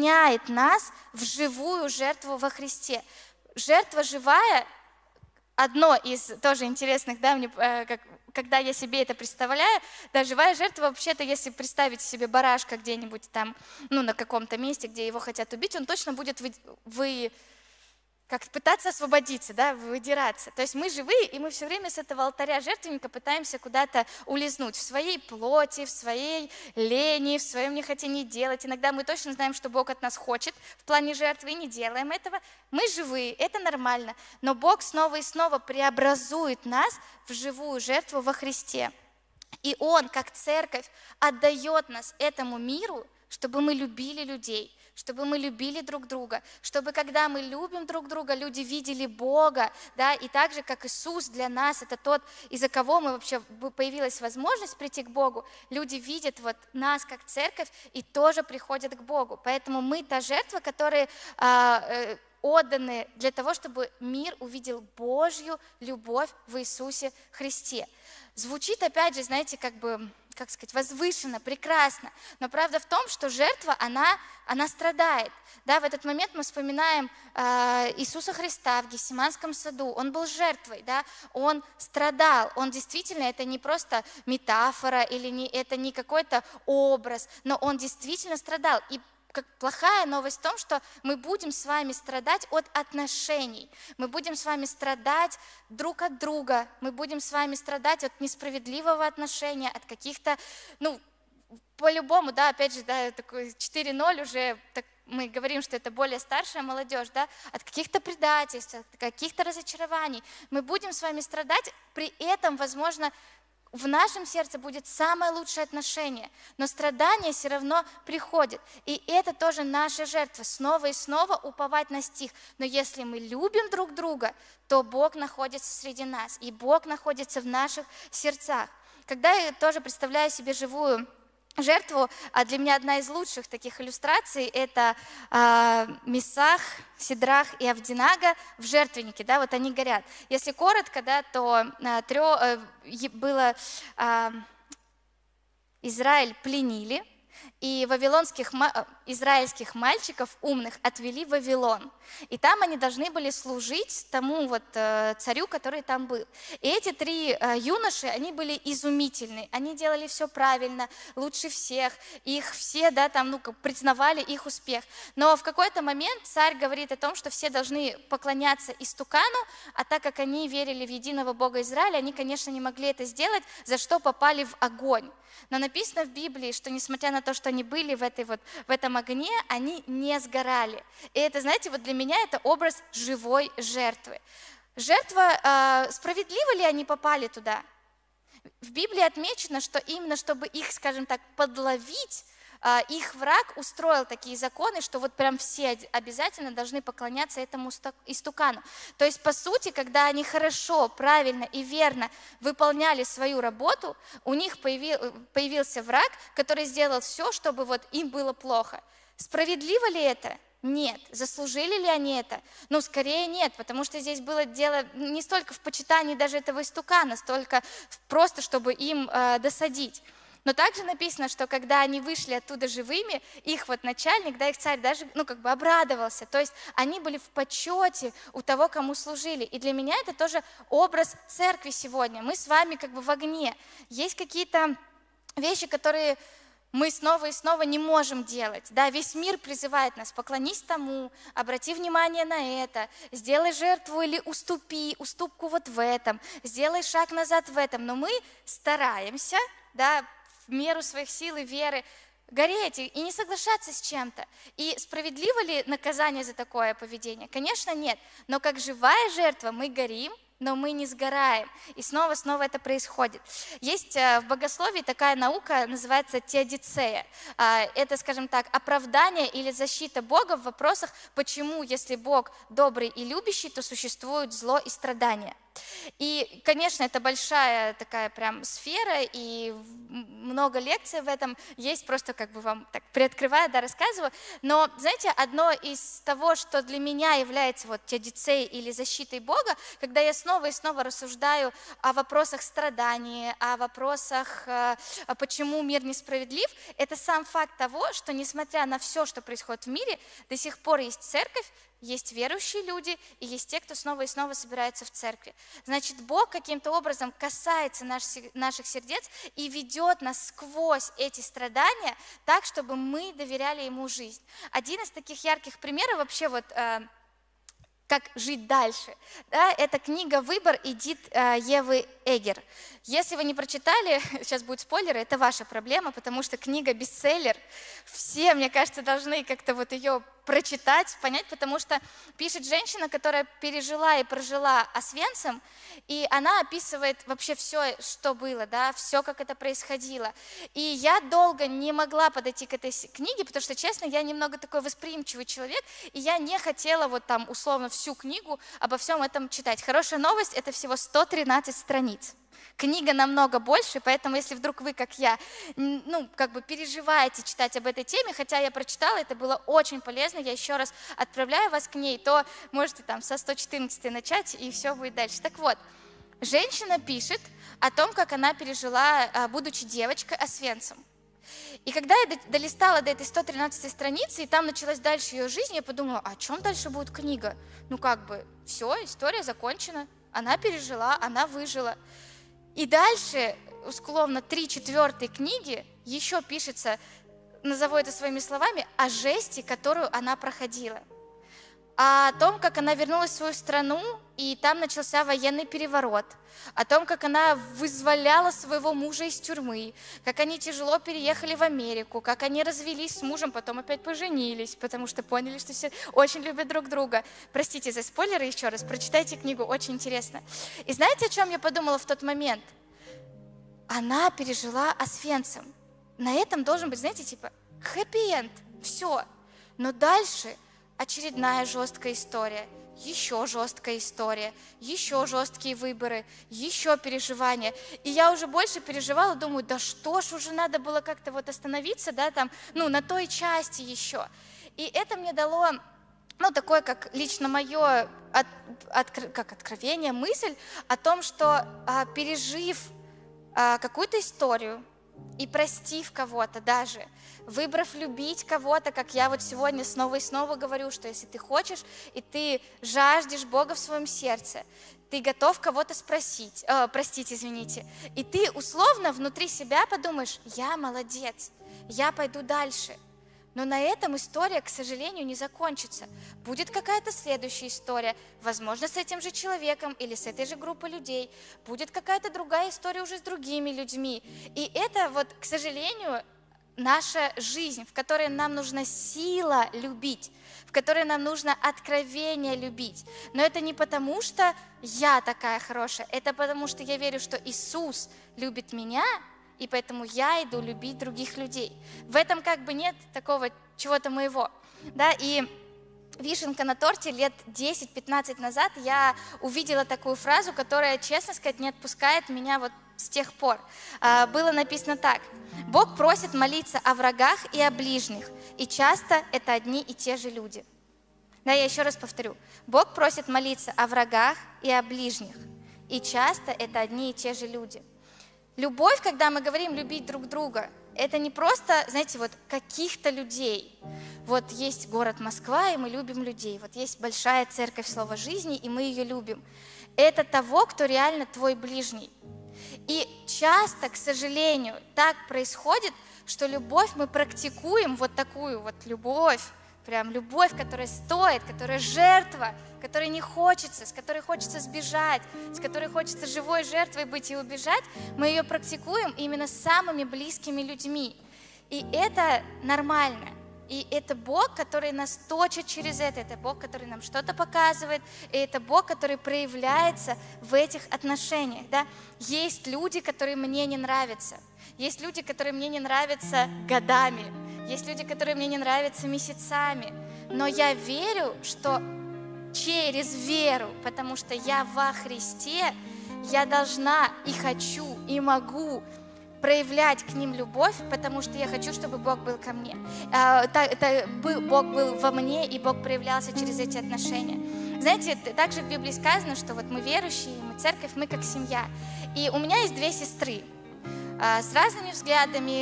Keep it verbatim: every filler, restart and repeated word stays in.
соединяет нас в живую жертву во Христе. Жертва живая, одно из тоже интересных, да, мне, э, как, когда я себе это представляю, да, живая жертва, вообще-то, если представить себе барашка где-нибудь там, ну, на каком-то месте, где его хотят убить, он точно будет вы, вы как пытаться освободиться, да, выдираться. То есть мы живые, и мы все время с этого алтаря жертвенника пытаемся куда-то улизнуть в своей плоти, в своей лени, в своем нехотении делать. Иногда мы точно знаем, что Бог от нас хочет в плане жертвы, и не делаем этого. Мы живые, это нормально. Но Бог снова и снова преобразует нас в живую жертву во Христе. И Он, как церковь, отдает нас этому миру, чтобы мы любили людей, чтобы мы любили друг друга, чтобы когда мы любим друг друга, люди видели Бога, да, и так же, как Иисус для нас, это тот, из-за кого мы вообще появилась возможность прийти к Богу, люди видят вот нас как церковь и тоже приходят к Богу. Поэтому мы та жертва, которая э, отданы для того, чтобы мир увидел Божью любовь в Иисусе Христе. Звучит, опять же, знаете, как бы, как сказать, возвышенно, прекрасно, но правда в том, что жертва, она, она страдает. Да, в этот момент мы вспоминаем э, Иисуса Христа в Гефсиманском саду, Он был жертвой, да, Он страдал, Он действительно, это не просто метафора, или не, это не какой-то образ, но Он действительно страдал. И как плохая новость в том, что мы будем с вами страдать от отношений, мы будем с вами страдать друг от друга, мы будем с вами страдать от несправедливого отношения, от каких-то, ну, по-любому, да, опять же, да, такой четыре ноль уже, так, мы говорим, что это более старшая молодежь, да, от каких-то предательств, от каких-то разочарований. Мы будем с вами страдать, при этом, возможно, в нашем сердце будет самое лучшее отношение, но страдания все равно приходят. И это тоже наша жертва, снова и снова уповать на стих. Но если мы любим друг друга, то Бог находится среди нас, и Бог находится в наших сердцах. Когда я тоже представляю себе живую жертву, а для меня одна из лучших таких иллюстраций – это э, Месах, Сидрах и Авдинага в жертвеннике, да, вот они горят. Если коротко, да, то э, трё, э, было э, Израиль пленили, и вавилонских, израильских мальчиков умных отвели в Вавилон. И там они должны были служить тому вот царю, который там был. И эти три юноши, они были изумительны, они делали все правильно, лучше всех, их все, да, там, ну, признавали их успех. Но в какой-то момент царь говорит о том, что все должны поклоняться истукану, а так как они верили в единого Бога Израиля, они, конечно, не могли это сделать, за что попали в огонь. Но написано в Библии, что несмотря на то, что они были в, этой вот, в этом огне, они не сгорали. И это, знаете, вот для меня это образ живой жертвы. Жертва, э, справедливо ли они попали туда? В Библии отмечено, что именно чтобы их, скажем так, подловить, э, их враг устроил такие законы, что вот прям все обязательно должны поклоняться этому истукану. То есть, по сути, когда они хорошо, правильно и верно выполняли свою работу, у них появил, появился враг, который сделал все, чтобы вот им было плохо. Справедливо ли это? Нет. Заслужили ли они это? Ну, скорее нет, потому что здесь было дело не столько в почитании даже этого истукана, столько просто, чтобы им э, досадить. Но также написано, что когда они вышли оттуда живыми, их вот начальник, да, их царь даже, ну, как бы обрадовался. То есть они были в почете у того, кому служили. И для меня это тоже образ церкви сегодня. Мы с вами как бы в огне. Есть какие-то вещи, которые мы снова и снова не можем делать. Да, весь мир призывает нас: поклонись тому, обрати внимание на это, сделай жертву или уступи, уступку вот в этом, сделай шаг назад в этом. Но мы стараемся, да, в меру своих сил и веры гореть и не соглашаться с чем-то. И справедливо ли наказание за такое поведение? Конечно, нет. Но как живая жертва мы горим, но мы не сгораем. И снова-снова это происходит. Есть в богословии такая наука, называется теодицея. Это, скажем так, оправдание или защита Бога в вопросах, почему, если Бог добрый и любящий, то существует зло и страдания. И, конечно, это большая такая прям сфера, и много лекций в этом есть, просто как бы вам так приоткрываю, да, рассказываю. Но, знаете, одно из того, что для меня является вот теодицеей или защитой Бога, когда я снова и снова рассуждаю о вопросах страдания, о вопросах, почему мир несправедлив, это сам факт того, что несмотря на все, что происходит в мире, до сих пор есть церковь, есть верующие люди, и есть те, кто снова и снова собираются в церкви. Значит, Бог каким-то образом касается наш, наших сердец и ведет нас сквозь эти страдания так, чтобы мы доверяли Ему жизнь. Один из таких ярких примеров вообще вот... Э, как жить дальше. Да, это книга «Выбор» Эдит э, Евы Эггер. Если вы не прочитали, сейчас будут спойлеры, это ваша проблема, потому что книга бестселлер. Все, мне кажется, должны как-то вот ее прочитать, понять, потому что пишет женщина, которая пережила и прожила Освенцим, и она описывает вообще все, что было, да, все, как это происходило. И я долго не могла подойти к этой книге, потому что, честно, я немного такой восприимчивый человек, и я не хотела вот там условно всю книгу обо всем этом читать. Хорошая новость, это всего сто тринадцать страниц. Книга намного больше, поэтому если вдруг вы, как я, ну, как бы переживаете читать об этой теме, хотя я прочитала, это было очень полезно, я еще раз отправляю вас к ней, то можете там со сто четырнадцатой начать, и все будет дальше. Так вот, женщина пишет о том, как она пережила, будучи девочкой, Освенцим. И когда я долистала до этой сто тринадцатой страницы, и там началась дальше ее жизнь, я подумала, а о чем дальше будет книга? Ну как бы, все, история закончена, она пережила, она выжила. И дальше, условно, три четвертой книги еще пишется, назову это своими словами, о жести, которую она проходила. О том, как она вернулась в свою страну, и там начался военный переворот. О том, как она вызволяла своего мужа из тюрьмы, как они тяжело переехали в Америку, как они развелись с мужем, потом опять поженились, потому что поняли, что все очень любят друг друга. Простите за спойлеры еще раз, прочитайте книгу, очень интересно. И знаете, о чем я подумала в тот момент? Она пережила Освенцим. На этом должен быть, знаете, типа хэппи-энд, все. Но дальше очередная жесткая история, еще жесткая история, еще жесткие выборы, еще переживания. И я уже больше переживала, думаю, да что ж, уже надо было как-то вот остановиться, да, там, ну, на той части еще. И это мне дало, ну, такое, как лично мое, от, от, как откровение, мысль о том, что а, пережив а, какую-то историю, и простив кого-то даже, выбрав любить кого-то, как я вот сегодня снова и снова говорю, что если ты хочешь, и ты жаждешь Бога в своем сердце, ты готов кого-то спросить, э, простить, извините, и ты условно внутри себя подумаешь, я молодец, я пойду дальше. Но на этом история, к сожалению, не закончится. Будет какая-то следующая история, возможно, с этим же человеком или с этой же группой людей. Будет какая-то другая история уже с другими людьми. И это вот, к сожалению, наша жизнь, в которой нам нужна сила любить, в которой нам нужно откровение любить. Но это не потому, что я такая хорошая, это потому, что я верю, что Иисус любит меня, и поэтому я иду любить других людей. В этом как бы нет такого чего-то моего. Да? И вишенка на торте лет десять-пятнадцать назад я увидела такую фразу, которая, честно сказать, не отпускает меня вот с тех пор. А, было написано так. Бог просит молиться о врагах и о ближних, и часто это одни и те же люди. Да, я еще раз повторю. Бог просит молиться о врагах и о ближних, и часто это одни и те же люди. Любовь, когда мы говорим любить друг друга, это не просто, знаете, вот каких-то людей. Вот есть город Москва, и мы любим людей. Вот есть большая церковь Слова жизни, и мы ее любим. Это того, кто реально твой ближний. И часто, к сожалению, так происходит, что любовь мы практикуем, вот такую вот любовь, прям любовь, которая стоит, которая жертва, которой не хочется, с которой хочется сбежать, с которой хочется живой жертвой быть и убежать, мы ее практикуем именно с самыми близкими людьми. И это нормально. И это Бог, который нас точит через это, это Бог, который нам что-то показывает, и это Бог, который проявляется в этих отношениях. Да? Есть люди, которые мне не нравятся, есть люди, которые мне не нравятся годами, есть люди, которые мне не нравятся месяцами, но я верю, что через веру, потому что я во Христе, я должна и хочу, и могу проявлять к ним любовь, потому что я хочу, чтобы Бог был ко мне. Бог был во мне, и Бог проявлялся через эти отношения. Знаете, также в Библии сказано, что вот мы верующие, мы церковь, мы как семья. И у меня есть две сестры с разными взглядами,